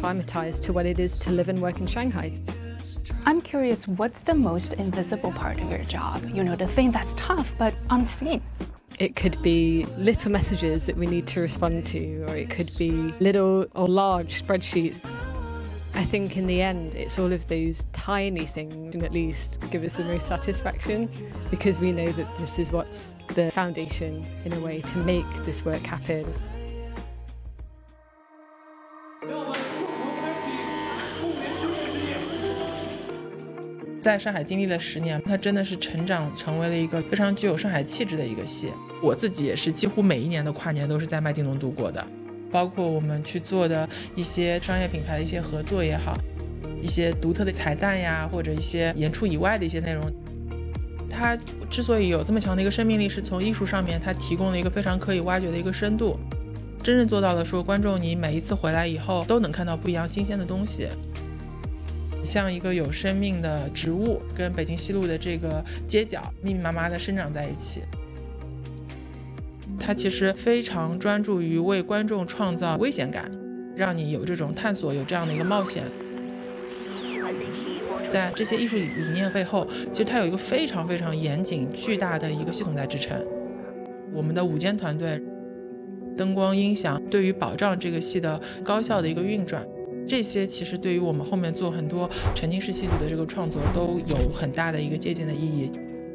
acclimatized to what it is to live and work in Shanghai. I'm curious, what's the most invisible part of your job? You know, the thing that's tough but unseen. It could be little messages that we need to respond to, or it could be little or large spreadsheets. I think in the end, it's all of those tiny things that at least give us the most satisfaction, because we know that this is what's the foundation, in a way, to make this work happen. 在上海经历了10年，它真的是成长成为了一个非常具有上海气质的一个戏。我自己也是几乎每一年的跨年都是在麦浚龙度过的，包括我们去做的一些商业品牌的一些合作也好，一些独特的彩蛋呀，或者一些演出以外的一些内容。它之所以有这么强的一个生命力，是从艺术上面它提供了一个非常可以挖掘的一个深度，真正做到了说观众你每一次回来以后都能看到不一样新鲜的东西，像一个有生命的植物跟北京西路的这个街角密密麻麻的生长在一起。它其实非常专注于为观众创造危险感，让你有这种探索，有这样的一个冒险。在这些艺术理念背后，其实它有一个非常非常严谨巨大的一个系统在支撑。我们的舞监团队、灯光音响，对于保障这个戏的高效的一个运转，这些其实对于我们后面做很多沉浸式戏剧的这个创作都有很大的一个借鉴的意义。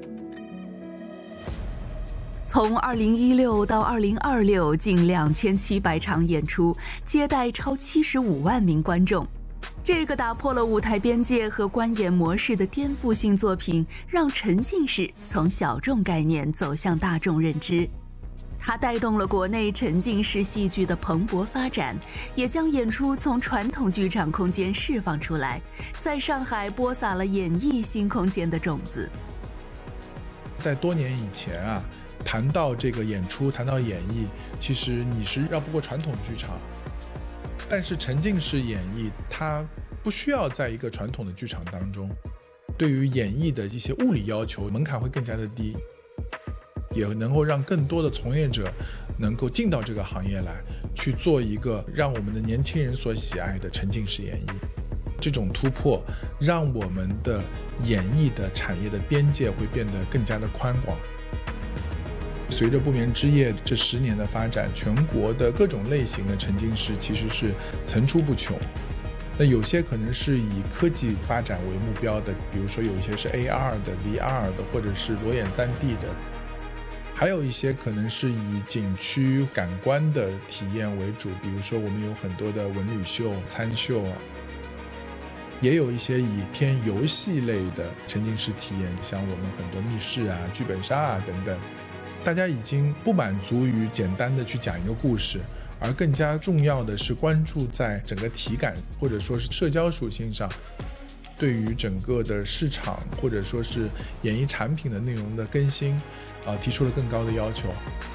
从2016到2026，近2700场演出，接待超75万名观众。这个打破了舞台边界和观演模式的颠覆性作品，让沉浸式从小众概念走向大众认知。它带动了国内沉浸式戏剧的蓬勃发展，也将演出从传统剧场空间释放出来，在上海播撒了演艺新空间的种子。 在多年以前啊，谈到这个演出，谈到演绎，其实你是绕不过传统剧场。但是沉浸式演绎，它不需要在一个传统的剧场当中，对于演绎的一些物理要求门槛会更加的低，也能够让更多的从业者能够进到这个行业来，去做一个让我们的年轻人所喜爱的沉浸式演绎。这种突破让我们的演艺的产业的边界会变得更加的宽广。随着不眠之夜这10年的发展，全国的各种类型的沉浸式其实是层出不穷。那有些可能是以科技发展为目标的，比如说有一些是 AR 的、VR 的，或者是裸眼 3D 的，还有一些可能是以景区感官的体验为主，比如说我们有很多的文旅秀、餐秀啊，也有一些以偏游戏类的沉浸式体验，像我们很多密室啊、剧本杀啊等等。大家已经不满足于简单的去讲一个故事，而更加重要的是关注在整个体感或者说是社交属性上，对于整个的市场或者说是演艺产品的内容的更新提出了更高的要求。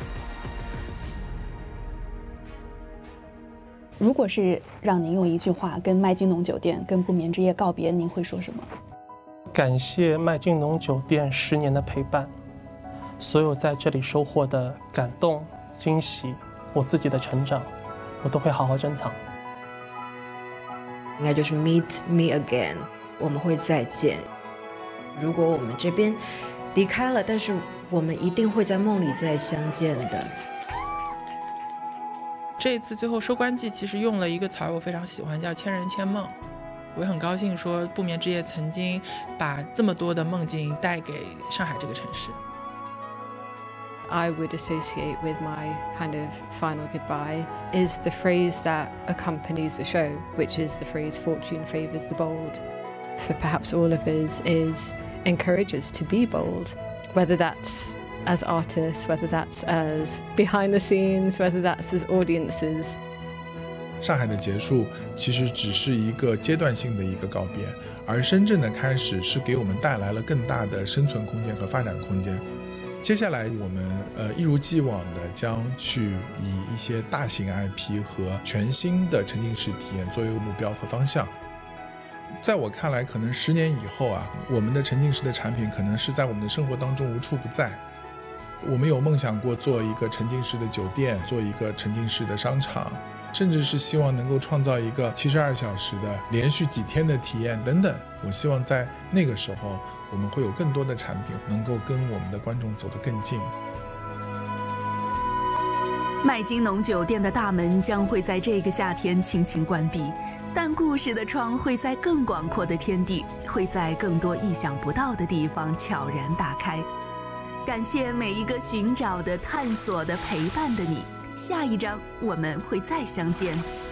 如果是让您用一句话跟麦浚龙酒店、跟不眠之夜告别，您会说什么？ 感谢麦浚龙酒店10年的陪伴，所有在这里收获的感动、惊喜，我自己的成长，我都会好好珍藏。 应该就是 meet me again， 我们会再见。如果我们这边离开了，但是我们一定会在梦里再相见的。 这一次最后收官季其实用了一个词儿我非常喜欢，叫千人千梦。我也很高兴说不眠之夜曾经把这么多的梦境带给上海这个城市。 I would associate with my kind of final goodbye is the phrase that accompanies the show, which is the phrase fortune favours the bold. For perhaps all of us is encourage us to be bold, whether that's as artists, whether that's as behind the scenes, whether that's as audiences. 上海的结束其实只是一个阶段性的一个告别，而深圳的开始是给我们带来了更大的生存空间和发展空间。接下来我们一如既往的将去以一些大型 IP 和全新的沉浸式体验作为目标和方向。在我看来，可能10年以后啊，我们的沉浸式的产品可能是在我们的生活当中无处不在。我们有梦想过做一个沉浸式的酒店，做一个沉浸式的商场， 甚至是希望能够创造一个72小时的连续几天的体验等等。我希望在那个时候，我们会有更多的产品能够跟我们的观众走得更近。 麦金农酒店的大门将会在这个夏天轻轻关闭，但故事的窗会在更广阔的天地，会在更多意想不到的地方悄然打开。感谢每一个寻找的、探索的、陪伴的你。下一章我们会再相见。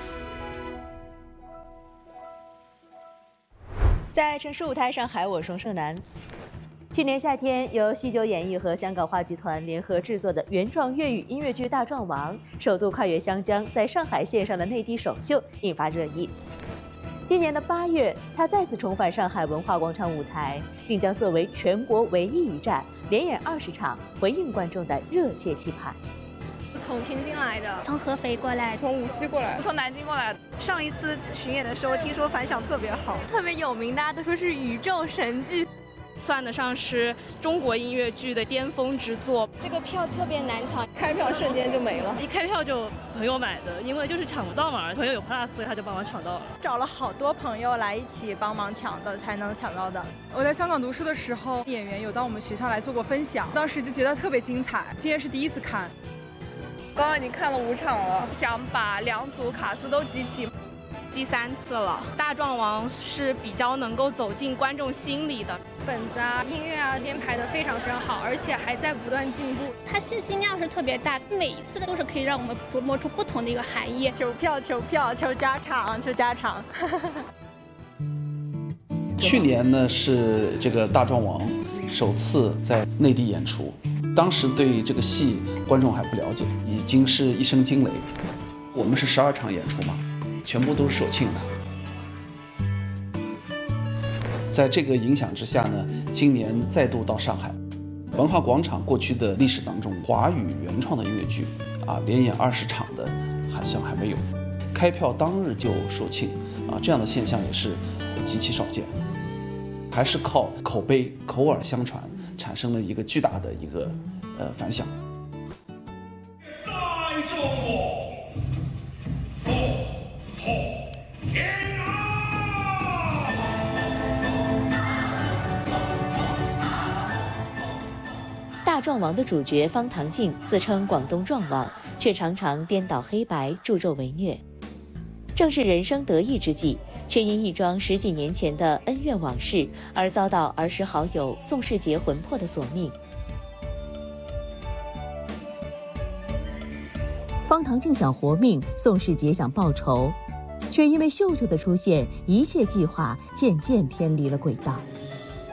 在城市舞台上海，我双盛楠。去年夏天，由西九演艺和香港话剧团联合制作的原创粤语音乐剧《大壮王》首度跨越湘江，在上海线上的内地首秀引发热议。今年的8月，他再次重返上海文化广场舞台，并将作为全国唯一一站，连演20场，回应观众的热切期盼。 从天津来的， 从合肥过来， 从无锡过来，从南京过来。上一次巡演的时候，听说反响特别好， 特别有名，大家都说是宇宙神剧。 算得上是中国音乐剧的巅峰之作。 这个票特别难抢， 开票瞬间就没了。 一开票就朋友买的，因为就是抢不到嘛，朋友有 Plus， 所以他就帮忙抢到了。 找了好多朋友来一起帮忙抢的，才能抢到的。我在香港读书的时候，演员有到我们学校来做过分享，当时就觉得特别精彩。今天是第一次看， 刚刚已经看了5场了，想把2组卡司都集齐。第3次了，大壮王是比较能够走进观众心里的，本子啊、音乐啊编排的非常非常好，而且还在不断进步。 它信息量是特别大，每一次都是可以让我们琢磨出不同的一个含义。 求票、求票、求加场、求加场。 去年呢是这个大壮王首次在内地演出，当时对这个戏观众还不了解，已经是一声惊雷。我们是12场演出嘛。全部都是首庆的，在这个影响之下呢，今年再度到上海文化广场。过去的历史当中，华语原创的音乐剧连演20场的好像还没有，开票当日就售罄这样的现象也是极其少见，还是靠口碑、口耳相传，产生了一个巨大的一个反响。 大壮王的主角方唐镜自称广东壮王，却常常颠倒黑白、助纣为虐。正是人生得意之际，却因一桩10几年前的恩怨往事而遭到儿时好友宋世杰魂魄的索命。方唐镜想活命，宋世杰想报仇，却因为秀秀的出现，一切计划渐渐偏离了轨道。